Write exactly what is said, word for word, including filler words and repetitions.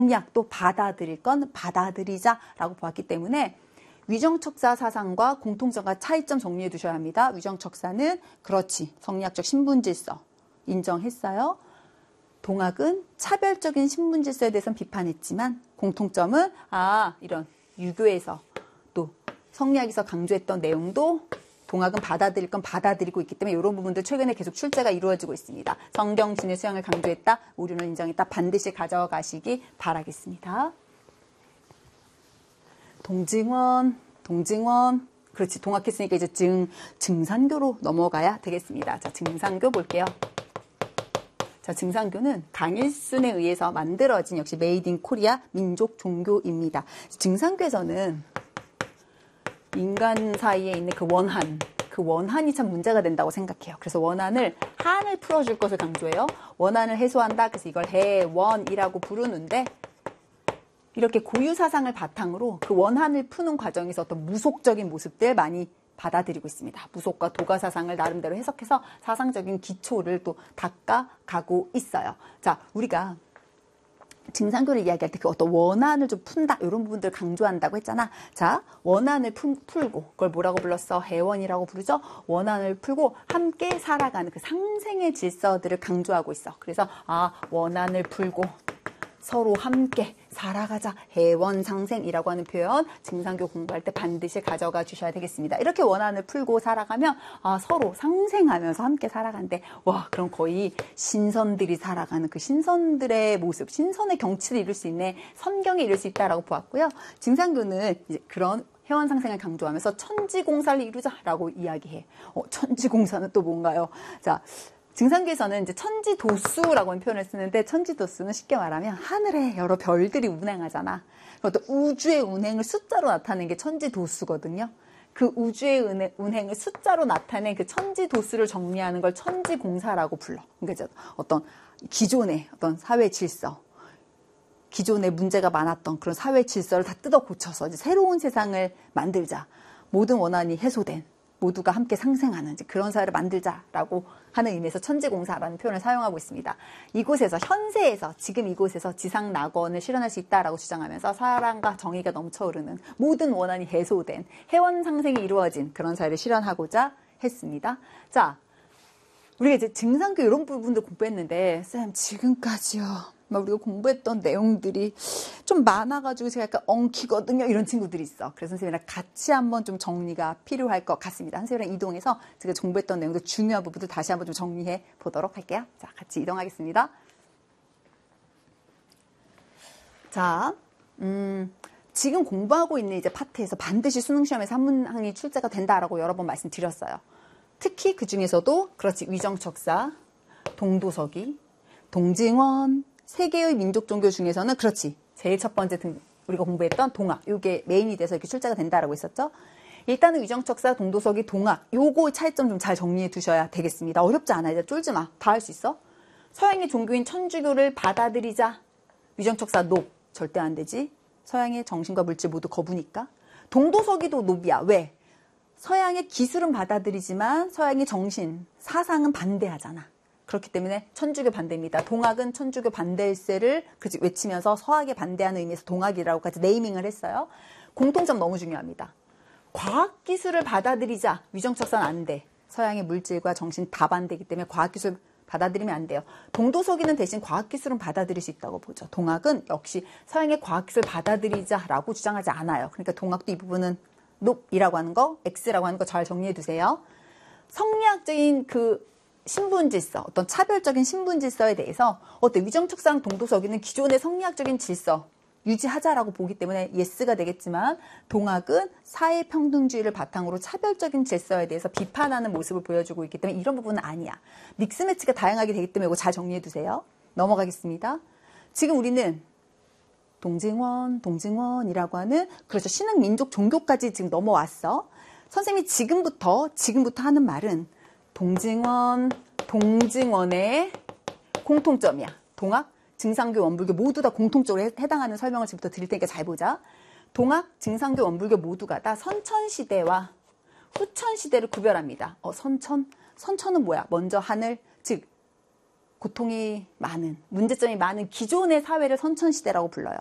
성리학도 받아들일 건 받아들이자라고 보았기 때문에 위정척사 사상과 공통점과 차이점 정리해 두셔야 합니다. 위정척사는 그렇지 성리학적 신분질서 인정했어요. 동학은 차별적인 신분질서에 대해서는 비판했지만 공통점은 아 이런 유교에서 또 성리학에서 강조했던 내용도 동학은 받아들일 건 받아들이고 있기 때문에 이런 부분들 최근에 계속 출제가 이루어지고 있습니다. 성경신의 수양을 강조했다. 오륜을 인정했다. 반드시 가져가시기 바라겠습니다. 동증원, 동증원. 그렇지, 동학했으니까 이제 증, 증산교로 넘어가야 되겠습니다. 자, 증산교 볼게요. 자, 증산교는 강일순에 의해서 만들어진 역시 메이드 인 코리아 민족 종교입니다. 증산교에서는 인간 사이에 있는 그 원한, 그 원한이 참 문제가 된다고 생각해요. 그래서 원한을, 한을 풀어줄 것을 강조해요. 원한을 해소한다. 그래서 이걸 해원이라고 부르는데 이렇게 고유 사상을 바탕으로 그 원한을 푸는 과정에서 어떤 무속적인 모습들 많이 받아들이고 있습니다. 무속과 도가 사상을 나름대로 해석해서 사상적인 기초를 또 닦아가고 있어요. 자, 우리가 증산교를 이야기할 때 그 어떤 원한을 좀 푼다 이런 부분들을 강조한다고 했잖아. 자, 원한을 푼, 풀고 그걸 뭐라고 불렀어? 해원이라고 부르죠. 원한을 풀고 함께 살아가는 그 상생의 질서들을 강조하고 있어. 그래서 아 원한을 풀고 서로 함께 살아가자. 해원상생이라고 하는 표현 증산교 공부할 때 반드시 가져가 주셔야 되겠습니다. 이렇게 원한을 풀고 살아가면 아, 서로 상생하면서 함께 살아간대. 와, 그럼 거의 신선들이 살아가는 그 신선들의 모습, 신선의 경치를 이룰 수 있네. 선경에 이룰 수 있다라고 보았고요. 증산교는 이제 그런 해원상생을 강조하면서 천지공사를 이루자라고 이야기해. 어, 천지공사는 또 뭔가요? 자, 증산교에서는 이제 천지도수라고 하는 표현을 쓰는데 천지도수는 쉽게 말하면 하늘에 여러 별들이 운행하잖아. 어떤 우주의 운행을 숫자로 나타내는 게 천지도수거든요. 그 우주의 운행을 숫자로 나타낸 그 천지도수를 정리하는 걸 천지공사라고 불러. 그러니까 어떤 기존의 어떤 사회 질서, 기존에 문제가 많았던 그런 사회 질서를 다 뜯어 고쳐서 이제 새로운 세상을 만들자. 모든 원한이 해소된 모두가 함께 상생하는 그런 사회를 만들자라고 하는 의미에서 천지공사라는 표현을 사용하고 있습니다. 이곳에서 현세에서 지금 이곳에서 지상낙원을 실현할 수 있다라고 주장하면서 사랑과 정의가 넘쳐흐르는 모든 원한이 해소된 해원상생이 이루어진 그런 사회를 실현하고자 했습니다. 자, 우리가 이제 증산교 이런 부분도 공부했는데 쌤 지금까지요. 막 우리가 공부했던 내용들이 좀 많아가지고 제가 약간 엉키거든요. 이런 친구들이 있어. 그래서 선생님이랑 같이 한번 좀 정리가 필요할 것 같습니다. 선생님이랑 이동해서 제가 공부했던 내용들 중요한 부분들 다시 한번 좀 정리해 보도록 할게요. 자, 같이 이동하겠습니다. 자, 음, 지금 공부하고 있는 이제 파트에서 반드시 수능 시험에서 한 문항이 출제가 된다라고 여러 번 말씀드렸어요. 특히 그 중에서도 그렇지 위정척사, 동도서기, 동증원 세 개의 민족 종교 중에서는 그렇지 제일 첫 번째 등 우리가 공부했던 동학 이게 메인이 돼서 이렇게 출제가 된다라고 했었죠. 일단은 위정척사, 동도서기, 동학 요거 차이점 좀 잘 정리해 두셔야 되겠습니다. 어렵지 않아. 이제 쫄지 마. 다 할 수 있어. 서양의 종교인 천주교를 받아들이자. 위정척사 노 절대 안 되지. 서양의 정신과 물질 모두 거부니까. 동도서기도 노비야. 왜? 서양의 기술은 받아들이지만 서양의 정신, 사상은 반대하잖아. 그렇기 때문에 천주교 반대입니다. 동학은 천주교 반대일세를 외치면서 서학에 반대하는 의미에서 동학이라고까지 네이밍을 했어요. 공통점 너무 중요합니다. 과학기술을 받아들이자. 위정척사는 안 돼. 서양의 물질과 정신 다 반대이기 때문에 과학기술 받아들이면 안 돼요. 동도서기는 대신 과학기술은 받아들일 수 있다고 보죠. 동학은 역시 서양의 과학기술 받아들이자라고 주장하지 않아요. 그러니까 동학도 이 부분은 노이라고 하는 거, X라고 하는 거 잘 정리해 두세요. 성리학적인 그 신분질서, 어떤 차별적인 신분질서에 대해서 어때 위정척사랑 동도서기는 기존의 성리학적인 질서 유지하자라고 보기 때문에 예스가 되겠지만 동학은 사회평등주의를 바탕으로 차별적인 질서에 대해서 비판하는 모습을 보여주고 있기 때문에 이런 부분은 아니야. 믹스매치가 다양하게 되기 때문에 이거 잘 정리해 두세요. 넘어가겠습니다. 지금 우리는 동증원, 동증원이라고 하는 그렇죠. 신흥 민족 종교까지 지금 넘어왔어. 선생님이 지금부터 지금부터 하는 말은 동증원, 동증원의 공통점이야. 동학, 증산교, 원불교 모두 다 공통적으로 해당하는 설명을 지금부터 드릴 테니까 잘 보자. 동학, 증산교, 원불교 모두가 다 선천시대와 후천시대를 구별합니다. 어, 선천? 선천은 뭐야? 먼저 하늘, 즉 고통이 많은, 문제점이 많은 기존의 사회를 선천시대라고 불러요.